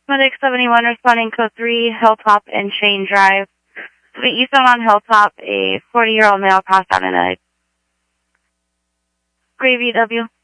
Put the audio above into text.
Medic 71 responding code 3, Hilltop and Shane Drive. Eastbound on Hilltop, a 40-year-old male passed out in a gray VW.